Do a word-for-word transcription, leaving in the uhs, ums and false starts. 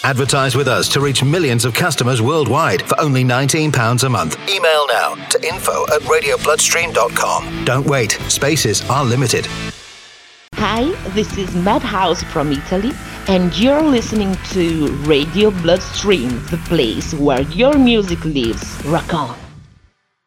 Advertise with us to reach millions of customers worldwide for only nineteen pounds a month. Email now to info at radio bloodstream dot com. Don't wait. Spaces are limited. Hi, this is Madhouse from Italy, and you're listening to Radio Bloodstream, the place where your music lives. Rock on.